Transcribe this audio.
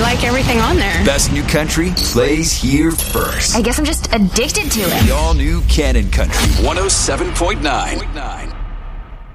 like everything on there. Best new country plays here first. I guess I'm just addicted to it. The all-new Cannon Country 107.9.